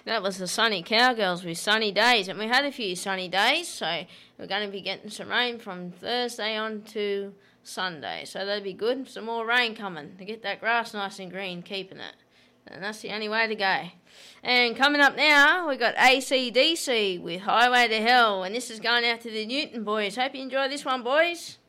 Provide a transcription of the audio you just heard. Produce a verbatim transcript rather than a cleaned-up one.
That was the Sunny Cowgirls with Sunny Days. And we had a few sunny days, so we're going to be getting some rain from Thursday on to Sunday. So that'd be good. Some more rain coming to get that grass nice and green, keeping it. And that's the only way to go. And coming up now, we've got A C D C with Highway to Hell. And this is going out to the Newton boys. Hope you enjoy this one, boys.